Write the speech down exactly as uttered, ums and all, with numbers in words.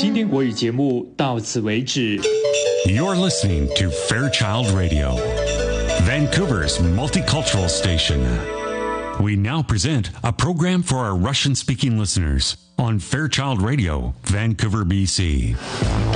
今天国语节目到此为止。 You're listening to Fairchild Radio, Vancouver's multicultural station. We now present a program for our Russian-speaking listeners on Fairchild Radio, Vancouver, B C.